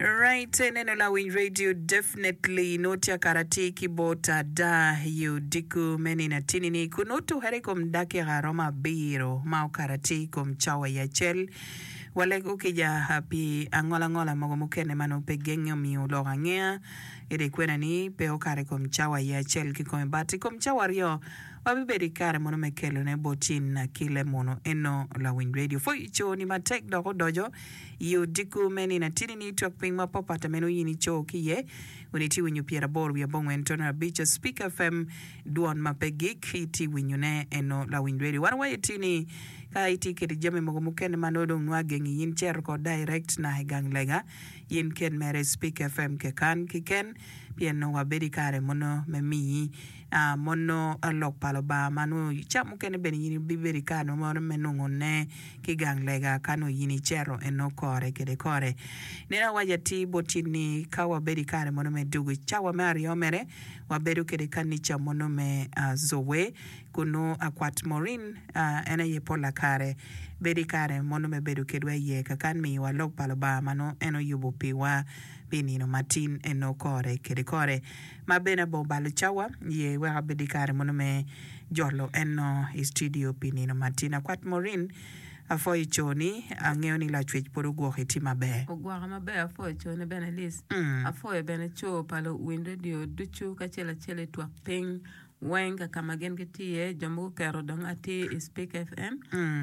Right, neno la Win Radio definitely notia karati kibota da yu diku meni na tinini kunotu herikom dake garoma biro mau karati kum chawa ya chel wale ukija happy angola mogomukene mano pegenyo mi uloga ngea ede kwena ni peo kare kum chawa ya chel kikome bati kum chawa rio wabiberi kare mono mekelo ne botin na kile mono eno la Win Radio fo icho ni matek doko dojo yu diku meni na tinini tuak ping mapopata menu yini cho kiye uniti winyu piera bor wia bongo entona bicha Speak FM duon mapegik iti winyu ne eno la Win Radio wanwa itini ka iti kiri jame mogomukene manodo nwa gengi yin cherko direct na higang lega yin ken mere Speak FM ke kan kiken pieno wabedi kare mono memi mono alok paloba manu chamu kene beni yini biberi kano mono menungo ne kigang lega kano yini chero eno kore kede kore nena wajati botini ka wabedi kare mono me dugu chawa mari omere wabedu kede kanicha mono me zowe kuno akwat morin ena ye pola kare bedi kare mono me bedu kedwe ye kakan mi walok paloba mano eno yubo piwa binino matin eno kore kede kore mabena bombalo chawa ye wega bedi kare mono me jorlo eno studio binino matin akwat morin afoi choni angeo ni la chwech podo go hiti mabe ogwa mabe afoi choni bena lis afoi bena cho palo Win Radio duchu ka chela tuak ping wenga kama gen ketie jambo kero dong ati Speak FM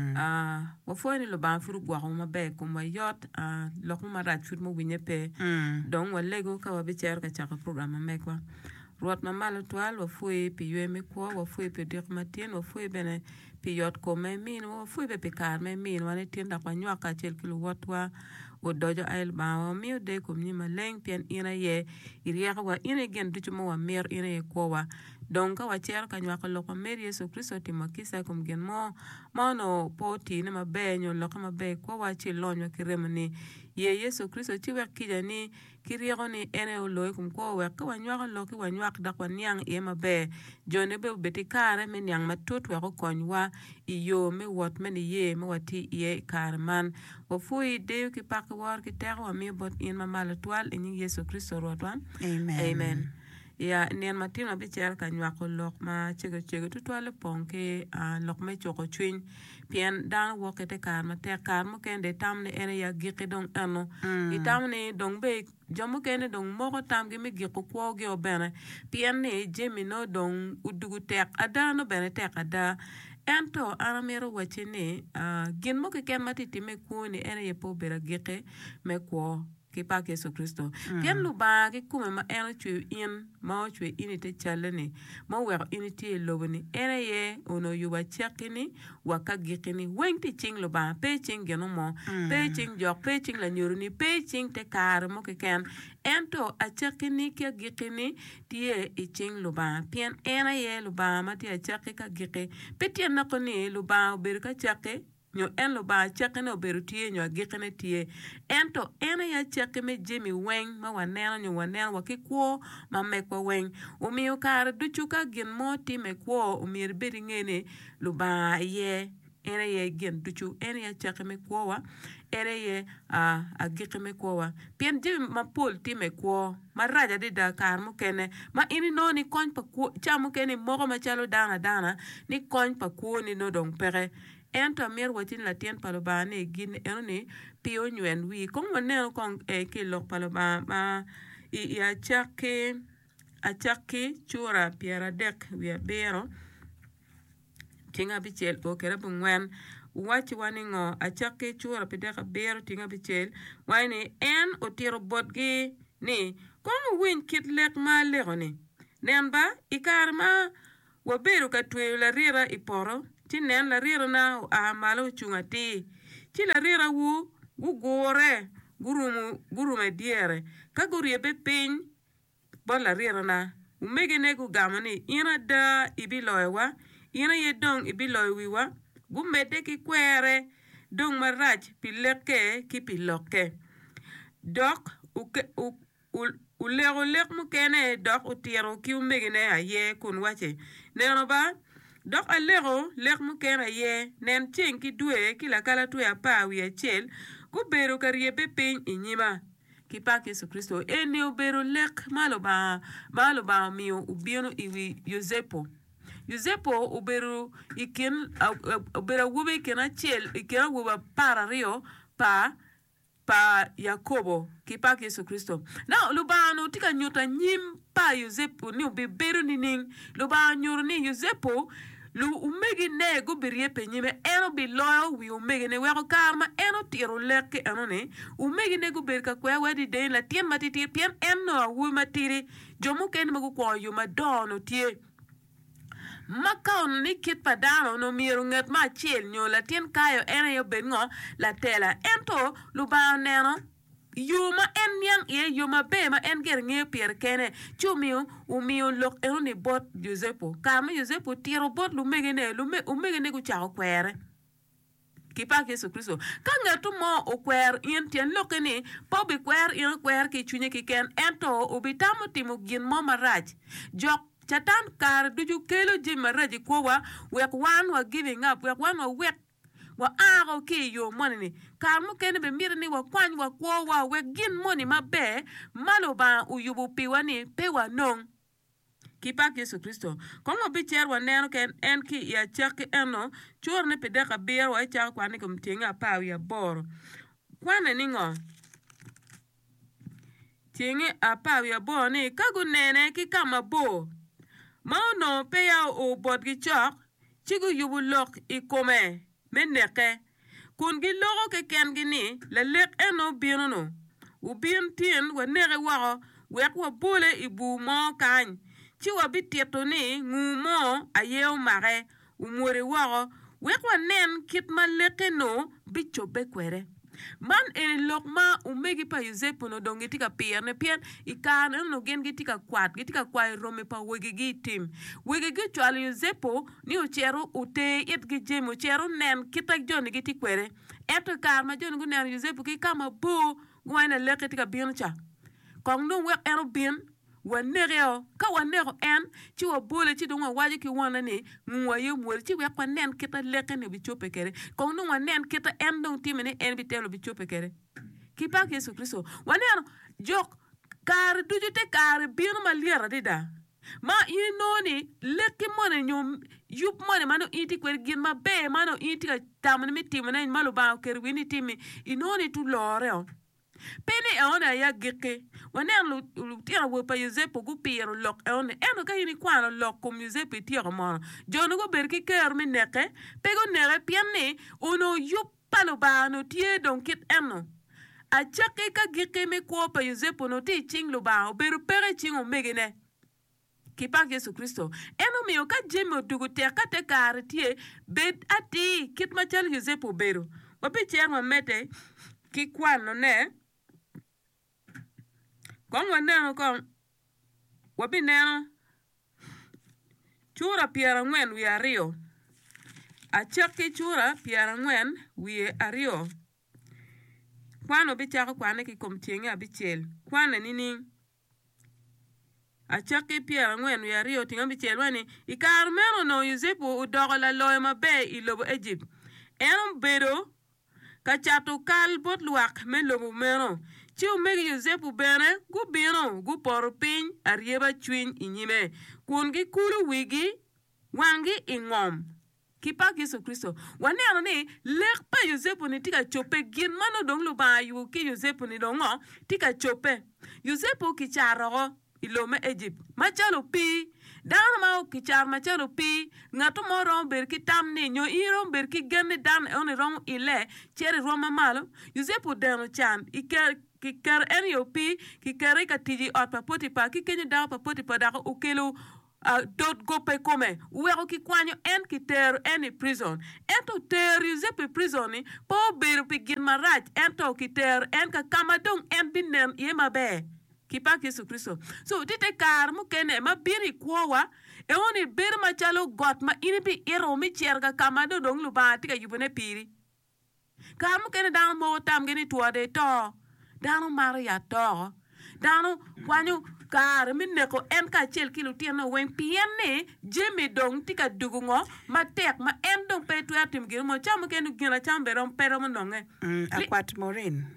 wafoi ni lo ban furu gwa mabe kuma yot lokuma rachut mo winyepe dong walego ka wabicher ka chaka programa mekwa ruat mamalo twal wafui pi yueme kwa wafui pi dik matien wafui bene pi yot kome min wafui be pi kar me min wane tienda kwa nywa ka chel kilo watwa wodojo ail ba wa miyo de kumni maleng pian ina ye iriaka wa ina gen duchumo wa mer ina ye kwa wa donka wa cher ka nywa ka loko mer Yesu Kristo timakisa kum gen mo no poti na mabe nyo loka mabe kwa wa chi lonyo kiremani ye Yesu Kristo chi wek kijani kiriako ni ene uloy kum kwa wek ka wa nywa ka loki wa nywa da kwa niang ye mabe jone be beti kare me niang matut weko konywa iyo me wot me ni ye me wati ye kare man wafui deyo ki paka war ki teka wa mi bot in mamala twal inyi Yesu Kristo rotwan amen ya nien matin ma bicher ka nywa ko lok ma chege tutwale ponke lok me choko chwin pien dan wokete kar ma te kar mo kende tamne ene ya giki dong ano itamne dong be jomo kende dong moko tam gi me giko kwo gi obene pien ne jemi no dong udugu tek adano bene tek ada ento aramero wachine gin mo ke ken matiti me kuni ene ye po bera gike me kwo ki pa Yesu Kristo pien lu ba ki kume ma ene chwe in ma chwe inite chalene ma wer inite lobni ene ye ono yuba chakini waka gikini wenti ching lu ba pe ching geno mo pe ching jok pe ching la nyoruni pe ching te kar mo ke ken ento a chakini ke gikini tie I ching lu ba pien ene ye lu ba ma tie chakki ka gike pe tie na ko ni lu ba ber ka chakke nyo en lo ba cheke no berutie nyo gikene tie ento ena ya cheke me jemi weng ma wanena nyo wanena wakikwo ma mekwa weng umiyo kar duchuka gin moti mekwo umir beri ngene lo ba ye ena ye gen duchu ena ya cheke me kwowa ena ye a gike me kwowa pien jemi ma pol ti mekwo ma raja di da kar mo kene ma ini no ni kony pa kwo chamo kene moko ma chalo dana ni kony pa kwo ni no dong pere ento mer watin la tien paloba ne gin ene pio nywen wi kong monel kong ke lok paloba ma ya chake chura piera dek wi bero tinga bichel o kera bungwen wachi waningo a chake chura pideka bero tinga bichel wani en otiro bodgi ni kong win kit lek ma legoni nemba ikarma wabero ka twe la rira iporo tinen la rira na malo chungati ti la rira wu gore gurume diere ka gurie be pin bo la rira na umegene gu gamani ina da ibiloywa ina ye dong ibiloywiwa gumede ki kwere dong marach pileke ki piloke dok ulego lek mukene dok utiero ki umegene aye kun wache neno ba dok alego lek mukena ye nen ching ki dwe ki la kala tu ya pa wi achel ku bero karie be piny inyima Kipak Yesu Kristo. Eni obero lek malo ba mio ubieno iwi Yosepo. Yosepo ubero ikin ubera wube ikena chiel ikena wuba para rio pa Yakobo. Kipak Yesu Kristo. Na lubano tika nyota nyim pa Yosepo ni ubebero nining lubano nyoro ni Yosepo lu umegi ne go berie penyime eno bi loyo wi umegi ne weko karma eno tiro leke eno ne umegi ne go berka kwa wedi de la tien matiti pien eno wu matiri jomu ken mago kwa yu madono tie makaon ni kit padano no miru nget ma chiel nyo la tien kayo eno yo bengo la tela ento lu ba neno yuma en yang ye yuma be ma en ger nge pier kene chumio umio lok eno ni bot Yosepo kama Yosepo tiro bot umegene ku chao kwere Kipak Yesu Kristo kanga tu mo o kwer yen tien lokeni pobi kwer yen kwer ki chunye ki ken ento ubitamu timu gin mo maraj jok chatan kar duju kelo jim maraj kowa wek one wa giving up wek one wa wek wa aro ki yo money kar mu kene be mirni wa kwany wa kwo wa we gin money mabe malo ba uyubu piwani pewa non Kipak Yesu Kristo kongo bicher wa neno ken en ki ya chak eno chur ne pede ka bier wa chak kwani kum tinga pa ya bor kwane ningo tingi apa ya bor ni kagu nene ki kama bo mauno pe ya o bot gi chok chigu yubu lok ikome meneke kun gi logo ke ken gini la lek eno bienono ubien tien wa nere waro wek wa bole ibu mo kany chi wa bitieto ni ngumo ayeo mare umore waro wek wa nen kit ma leke no bichobe kwere man en lok ma umegi pa Yosepo no dongi tika pier ne pien ikan no gen gitika kwat rome pa wegigi tim wegigi chwal Yosepo ni uchero ute it gi jem uchero nen kitak joni giti kwere eto kar ma joni gu nen Yosepo ki kama bo gwana leke tika bien cha kong no wek eno bien wanereo ka wanero en chi wa bole chi donwa waje ki wana ni ngwa ye mwere chi we kwa nen kita leke ne bichope kere kong no wanen kita en don timene en bitelo bichope kere Kipak Yesu Kristo wanero jok kar dujute kar bieno maliera dida ma inoni leki mone nyom yup mone mano inti kwer gin ma be mano inti ka tamne mi timene malo ba ker wini timi inoni tu loreo pene ona ya geke wanen lu tira wo pa Yosepo gu piero lok ona eno ka yini kwano lok kom Yosepo tira mo jono go berki ker mi neke pego nere pienne ono yup palo ba no tie don kit eno a chake ka geke me ko pa Yosepo no ti ching lo ba beru pere ching o megene Kipak Yesu Kristo eno mi o ka jemo dugu te ka te kar tie bed ati kit ma chal Yosepo beru wapi cher mete ki kwano ne Kong waneno kong wabi neno chura piera ngwen wi ario a chaki chura piera ngwen wi ario kwano bi chako kwane ki kom tienge abichel kwane nini a chaki piera ngwen wi ario tinga bichel wani ikar meno no Yosepo udogo la loe mabe ilobo Egypt eno bedo ka chato kal bot luak me lobo meno chi umegi Yosepo bene gu bino gu poro piny arieba chwiny inyime kun gi kulu wigi wangi ingom Kipak Yesu Kristo waneno ni lek pa Yosepo ni tika chope gin mano dong lu ba yu ki Yosepo ni dongo tika chope Yosepo ki charo ilome Egypt machalo pi dan ma ki char machalo pi ngato mo rom ber ki tamni nyo iro ber ki genne dan on rom ile chere roma malo Yosepo deno chan iker ki ker en yo pi ki kere ka tiji ot papoti pa ki kenye da papoti pa da ukelo dot go pe come wero ki kwanyo en ki ter en prison ento ter Yosepo prison ni po ber pi gin maraj ento ki ter en ka kamadong en binen yema be Kipak Yesu Kristo so tite kar mu kene ma biri kwowa e oni ber ma chalo got ma ini bi iro mi cherga kamado dong lu ba tika yubone piri kar mu kene dan mo tam geni tuade to dano Maria to dano kwanyo kar minne ko en ka chel kilo tieno wen pienne jemi dong tika dugungo matek ma en dong pe tu atim gir mo cham ken gina cham berom pero mo nonge akwat morin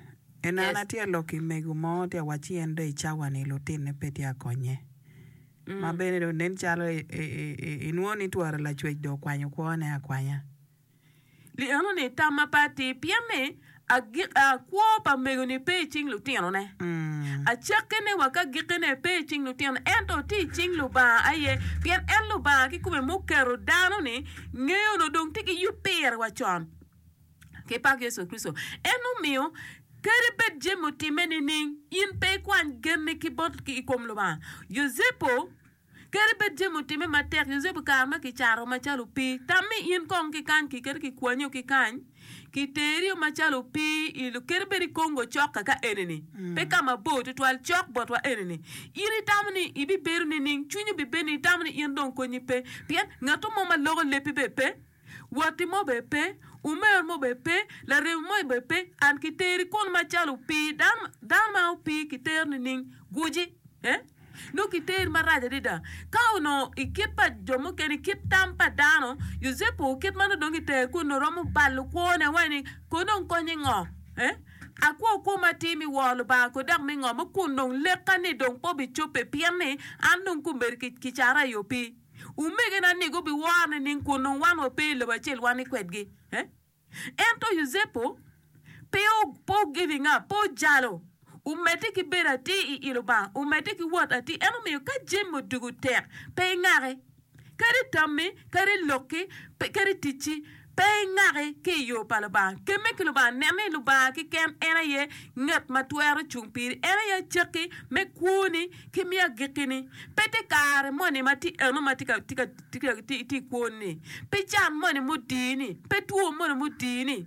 Enana tia loki megu mo tia wachi endo ichawa ni lutin ne peti akonye. Ma bene do nen chalo inuoni tuara la chwech do kwanyo kuone akwanya. Li ano ni tama pati piame a kwa pa mego ni pe ching lutino ne. A chakene waka gikene pe ching lutino ento ti ching luba aye pian en luba ki kume mukero dano ni ngeo no dong tiki yuper wachon. Ke pa Yesu Kristo. Eno mio kere bet jemo timeni ning in pe kwan gemme ki bot ki ikom luba. Yosepo kere bet jemo time mater Yosepo karma ki charo machalo pi tami in kong ki kan ki kere ki kwanyo ki kan ki terio machalo pi ilu kere beri kongo chok kaka eneni pe kama boat twal chok bot wa eneni iri tamni ibi beru ni ning chunyu bi beni tamni in don konyi pe pien ngato mo ma logo lepi be pe wati mo be pe umer mo be pe la re mo be pe an ki teri kon machalo pi dan ma pi ki ter ni ning guji no ki ter maraja dida ka no ikit pa jomo keni kit tampa dano Yosepo kit mano dongi ter ku no romo balu ko ne wani ko non konyi ngo akwa ko matimi wolo ba ko dak mi ngo mo kun non lekani don po bi chope piane andon ku ber ki chara yo pi umege na nigo bi wane nin kun non wano pe le ba chel wani kwetgi ento Yosepo po giving up po jalo umete ki bera ti iloba umete ki wata ti eno me ka jemo dugu ter pe ngare kare tammi kare loki pe kare tichi pe ngare ki yo palaba ke me ki loba neme loba ki ken era ye ngat matwere chumpiri era ye cheki me kuni ki mi agikini pete kare moni mati eno mati ka ti kuni pe jam moni mudini pe tuo moni mudini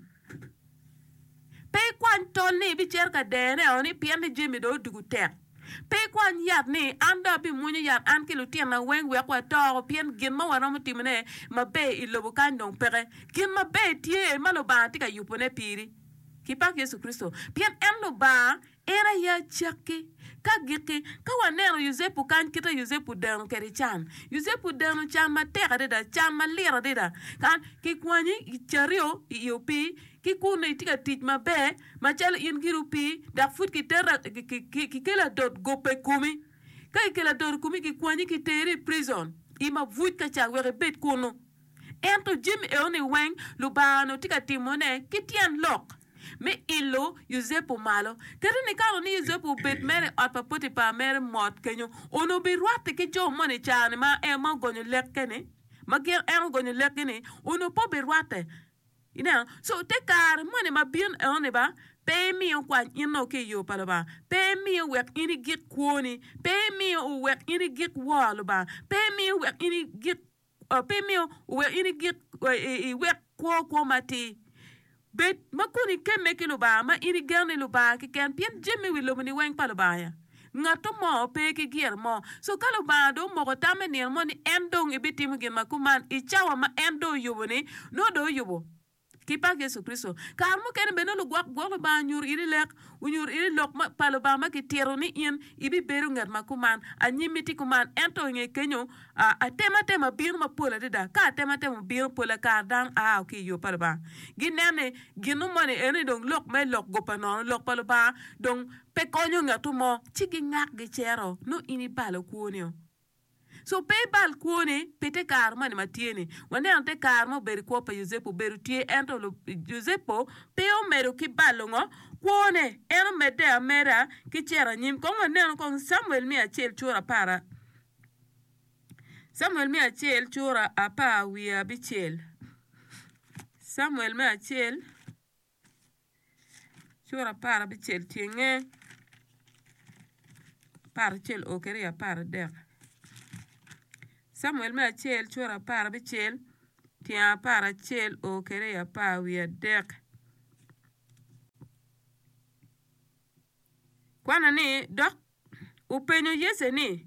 pe kwan tolni bi cerka dene oni piende jimi do dugu ter pe kwan yat ni anda bi munyo yat an kilu tiena wen we kwa to pien gin ma wana mutimne ma be ilobu kan don pere gin ma be tie ma lo ba tika yupone piri ki pa Yesu Kristo pien en lo ba era ya chaki ka giki ka wanero Yosepo kan kita Yosepo dano keri chan Yosepo dano chan ma teka dida chan ma lira dida kan ki kwani chario yopi ki kune tika tij ma be ma chal in girupi da fut ki terra ki kela dot gope kumi ka kela dot kumi ki kwani ki teri prison ima vut ka cha were bet kuno ento jim e oni weng lubano tika timone ki tian lok me ilo Yosepo malo kere ni karo ni Yosepo bet mere atpa puti pa mere mot kenyo ono bi ruate ki jo mone chane ma ma gonyo lekkene ma ger gonyo lekkene ono po bi ruate so te kar mone ma bien one ba pe mi o kwa ino ke yo pala ba pe mi o wek ini git kwoni pe mi o wek ini git walo ba pe mi o wek ini git pe mi o wek ini git wek ko mati bet makuni kemme ki luba ma iri gerne luba ki ken pien jemi wi lomni wen pala ba ya ngato mo pe ki gier mo so kalo ba do mo ko tameni mo ni endong ibitim ge makuman ichawa ma endo yuboni no do yubo ki pa Yesu Kristo kar mo ken beno lu gwak gwak ba nyur iri lek unyur iri lok ma palo ba ma ki tero ni in ibi beru ngat makuman anyimiti kuman ento nge kenyo a tema bir ma pola dida ka tema bir pola ka dan ki yo palo ba ginene ginu mone eni dong lok me lok gopano lok palo ba dong pe konyo ngatu mo chiki ngak gi chero no ini palo kuonio so pe bal kuone pete kar mani matieni wane ante kar mo beri ko pa Yosepo beru tie ento lo Yosepo pe o meru ki balongo kuone eno mede amera ki chera nyim ko wane ko Samuel mi achel chura para Samuel mi achel chura apa wi abichel Samuel mi achel chura para bichel tienge para chel okere ya para dek Samuel me achel chora para bichel tia para chel o kere ya pa wi dek kwana ni dok upenyo Yese ni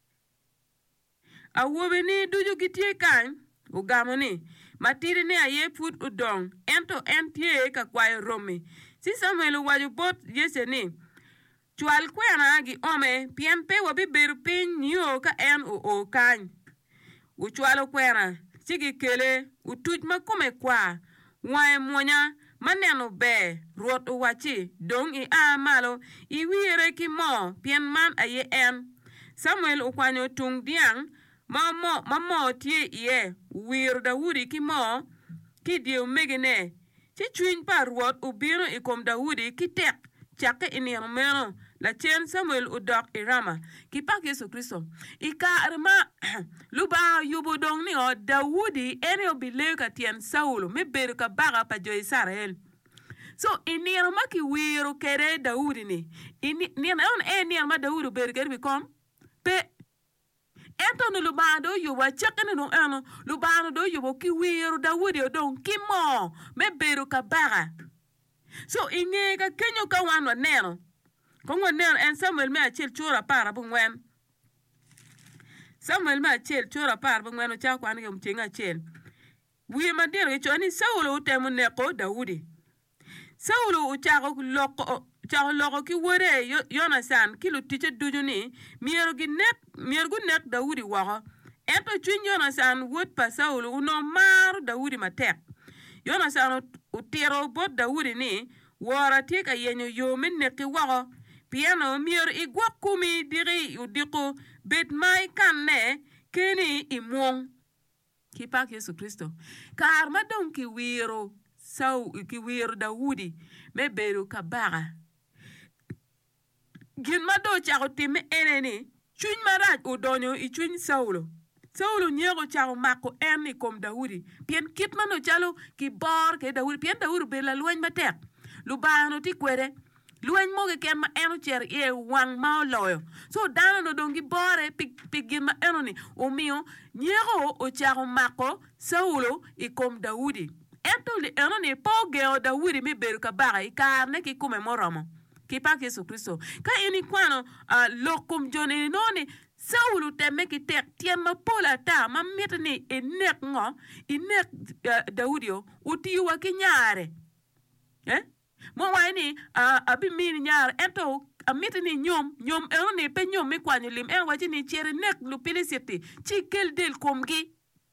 awobe ni duju gitie kan ugamo ni matiri ni aye put udong ento entie ka kwayo romi si Samuel waju bot Yese ni chwal kwena gi ome piempe wabi beru pin niyo ka en o kan uchwalo kwera chigi kele utuj makume kwa wae mwonya maneno be ruot wachi dong I amalo I wire ki mo pien man aye en Samuel ukwanyo tung diang mamo tie iye wir Daudi ki mo ki dio megine ci chuny pa ruot ubiro ikom Daudi ki tek chake inir meno la chen Samuel udok irama ki pak Yesu Kristo ikar ma luba yubo dong ni o Daudi ene obile ka tien Saulo me beru ka baga pa jo Israel so inir ma ki wiro kere Daudi ni ni ma Daudi beru kere bikom pe ento no lubando yuba chakene no eno lubando do yubo ki wiro Daudi odong ki mo me beru ka baga so inge ka kenyo ka wan neno kongo neno en Samuel me achil chura para bungwen Samuel me achil chura para bungwen o cha kwan ge mchinga achil wi ma dir ge choni Saulo utemu neko Daudi Saulo uchako loko ki wore Yonasan ki lutiche dujuni miergu nek Daudi wako ento chwin Yonasan wot pa Saulo uno maru Daudi matek Yonasan utiro bot Daudi ni wara tika yenyo yomin neki wako piano mier igwa kumi diri udiko bet mai kanne keni imong ki pak Yesu Kristo kar madong ki wiro Daudi me beru kabaga gin mado chako time eneni chuny maraj udonyo I chuny Saulo nyego chako mako eni kom Daudi pien kit mano chalo ki bor ke Daudi pien Daudi bela lueny matek lubano ti kwere lueny moge ken ma eno cher ye wang ma oloyo so dano no dongi bore pigin ma eno ni omio nyego o chako mako Saulo ikom Daudi ento li eno ni poge Daudi mi beru ka baga ikarne ki kume moromo ki pak Yesu Kristo ka ini kwano lokum joni noni Saulo teme ki tek tien ma pola ta ma mitni inek Daudi uti wa ki nyare mo wani abi min nyar ento amitni nyom eno ni pe nyom mi kwanyo lim en waji ni chere nek lu pilisiti chi kel del komgi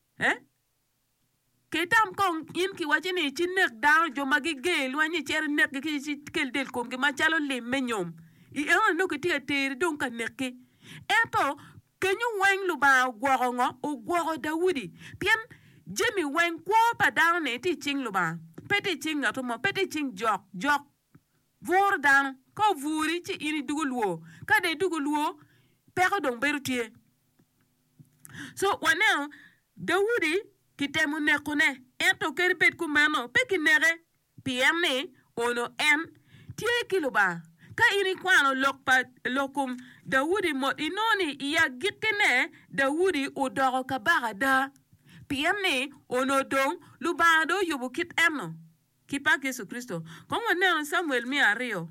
ketam kong in ki waji ni chi nek daw jo magi gel wani chere nek ki chi kel del komgi ma chalo lim me nyom eno no ki tere don ka nekki ento kenyu wen lu ba gwogongo o gwogo Daudi pien jemi wen kwa pa daw ne ti ching lu ba peti ching ngato mo peti ching jok vor dan ko vuri ci ini dugulwo ka de dugulwo peko dong berutie so wanel Daudi kitemu nekune ento kerpet ku mano peki nere pierne ono en tie kiloba ka ini kwano lokum Daudi mo inoni iya gikine Daudi odoro ka bagada pierne ono dong lubado yubu kit eno ki pak Yesu Kristo kongo neno Samuel mi ario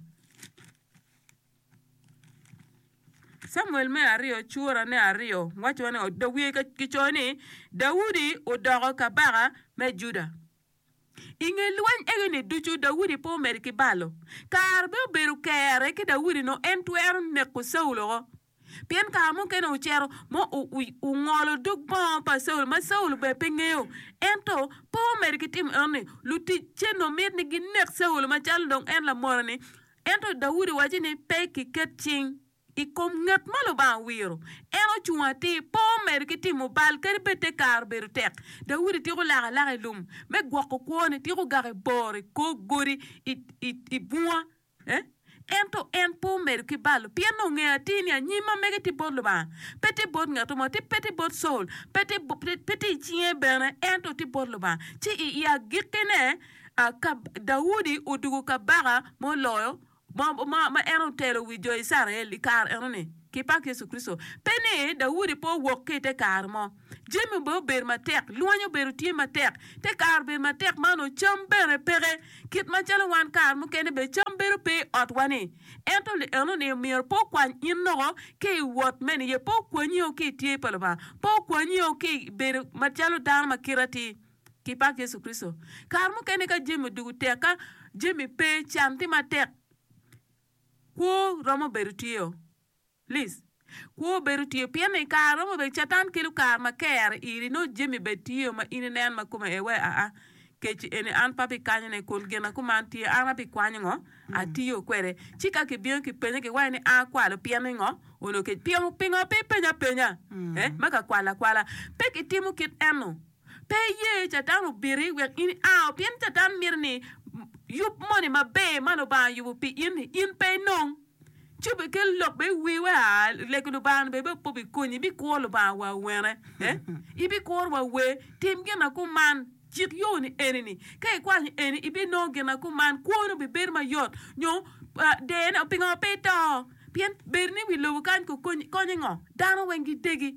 chura ne ario wacho ne Daudi ka kichoni Daudi odoro ka baga me Juda inge luany egene duchu Daudi po mer ki balo kar be beru kere ki Daudi no entuer ne ko Saulo pien ka mo keno chero mo u ngolo dug bon pa Saulo ma Saulo be pengeo ento po mer ki tim ene luti cheno mit ni ginek Saulo ma chal dong en la morni ento Daudi waji ni pe ki ketching ikom ngat malo ba wiro eno chuati po mer ki tim bal ker bete kar beru tek Daudi ti ko la lum me gwako ko ne ti ko gare bore ko gori i bua ento en po mer ki bal piano nge atini anyima mege ti bodlo ba peti bod ngato mo ti peti bod soul peti chie berne ento ti bodlo ba ti ya gikene ka Daudi udugo ka baga mo loyo ma eno telo wi jo Israel kar eno ne ki pak Yesu Kristo pene Daudi po wokete kar mo jemi bo ber matek luanyo beru tie matek te kar ber matek mano chambere pere kit ma chalo wan kar mo kene be chamberu pe otwani ento le eno ne mir po kwan inno ke wot men ye po kwanyo ke tie palba po kwanyo ke ber ma chalo dar makirati ki pak Yesu Kristo kar mo kene ka jemi dugu teka jemi pe chanti matek ko romo beru tio Liz ko beru tio piene kar romo be chatan kilu kar ma ker iri no jemi be tio ma ine nen ma kuma ewe kechi ene an papi kanya ne kon gena kuman ti ana pi kwanya ngo atiyo kwere chika ke bien ke penye ke wani a kwala piano ngo ono ke piano pingo pe penya maka kwala pe ke timu kit eno pe ye chatano biri we in a pien chatan mirni yup money ma be mano ba yup pi in pe non chube ke lok be we wa le ko ban be po bi ko ni bi ko lo ba wa were ibi ko wa we tim gena kuman chit yo ni enini kai kwa ni eni ibi no gena kuman ko no bi ber ma yot nyo de na pingo pe to pien berni wi lo kan ko ni ngo dano wengi degi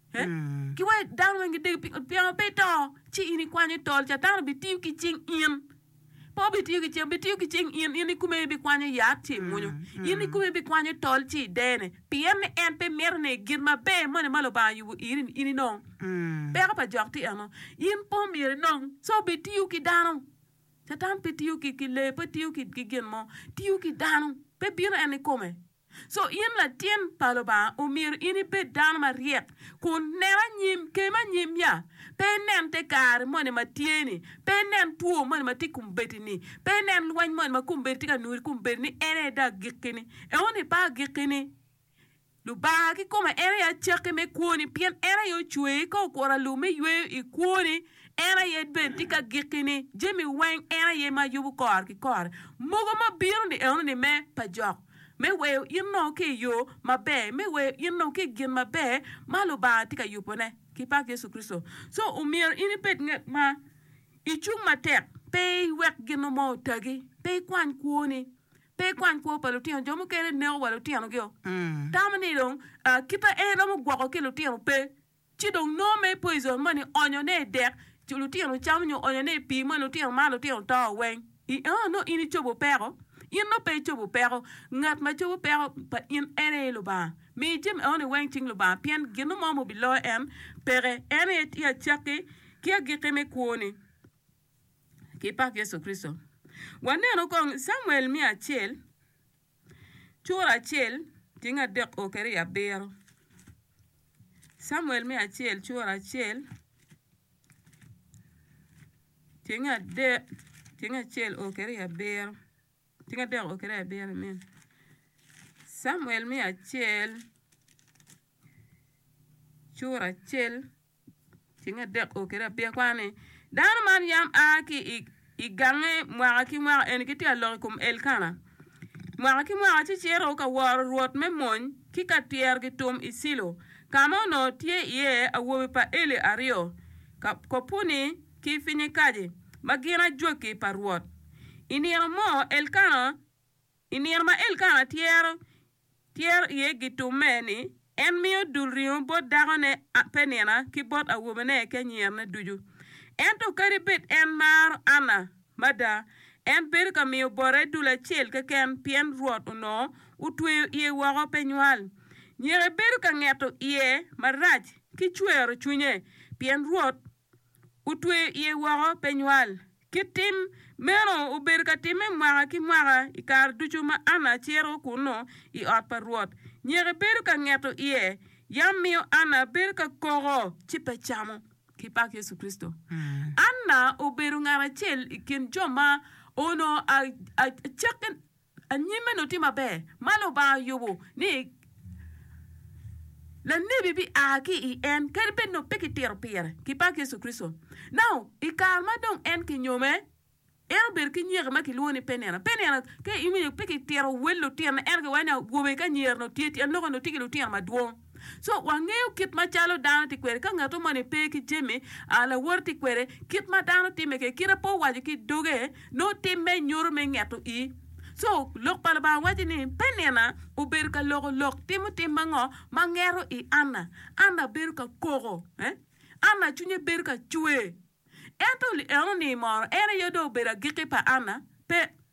ki wa dano wengi degi pingo pe to chi ini kwa ni tol cha dano bi tiu ki ching in po bi tiu ki ching in ini kume bi kwa ni ya ti munyo ini kume bi kwa ni tol chi dene pien en pe merne girma be mo ne malo ba yu ini no Père pa jokti ano in po mir non so bi tiu ki dano chatan pe tiu ki le pe tiu ki gen mo tiu ki dano pe bir ene come so in la tien paloba o mir ini pe dano ma riek kun nera nyim ke ma nyim ya pe nen te kar mo ne ma tieni pe nen tuo mo ne ma ti kumbetini pe nen lwan mo ne ma kumbeti ka nur kumbetini ene da gikini e oni pa gikini lu ba ki koma ere ya cheke me kuoni pien ere yo chwe ko kora lu me ywe I kuoni ere ye ben tika gikini jemi wang ere ye ma yubu kor ki kor mogo ma birndi e oni me pa jok me we no ke yo ma be me we no ke gin ma be ma lu ba tika yupone ki pa Yesu Kristo so umir ini pet nget ma ichung ma tek pe wek gino mo tagi pe kwan kuoni pe kwan ko pa lutien jomo kere ne wa lutien go tamani don kita e no gwa ko lutien pe chi don no me poison mani onyo ne dek chi lutien cham nyo onyo ne pi ma lutien to wen no ini chobo pero in no pe chobo pero ngat ma chobo pero pa in ere lo ba mi jim on wen ting lo ba pien gino mo bi lo em pere ere ya chake ki agite me kuoni ki pa Yesu Kristo waneno kong Samuel mi achiel chura achiel tinga dek okere ya bero Samuel mi achiel chura achiel tinga achiel okere ya bero tinga dek okere ya bero men Samuel mi achiel chura achiel tinga dek okere ya bero kwani dan man yam aki igange mwaki en kiti alor kum Elkana mwaki ti chero ka war ruot me mon ki ka tier gi tum isilo kama no tie ye awobi pa ele ario ka kopuni ki fini kaji magina joki pa ruot inir ma Elkana tier ye gi tumeni en miyo dulriyo bot dagane penena ki bot awobi ne ke nyierne duju ento kari bit en mar ana mada en ber ka mi bore dula chel ka ken pien ruot no utwe ye wago penyal nyere ber ka ngeto ye maraj ki chwer chunye pien ruot utwe ye wago penyal kitim mero uber ka time mwaga ki mwaga ikar duchu ma ana chero kuno I ot pa ruot nyere ber ka ngeto ye yam mi ana ber ka kogo chipe chamo ki pa Yesu Kristo Anna oberu ngara chel kin joma ono a checken a nyime no tima be malo ba yobo ni la nebi bi aki en kerbe no pekitero piere ki pa Yesu Kristo now ikalma don en ki nyome ber ki nyer ma ki loni penena ke imi pekitero wello tierna erga wana gobe ka nyer no tieti en no tikilo tierna duo so wangeo kit ma chalo dano ti kwere ka ngato mane pe ki jeme ala worti kwere kit ma dano ti meke kira po waji ki doge no timme nyoro me ngato I so lok pala ba waji ni penena uber ka lok timu timango mangero I ana ber ka kogo ana chunye ber ka chue ento li ni mor ere yodo bera gike pa ana pe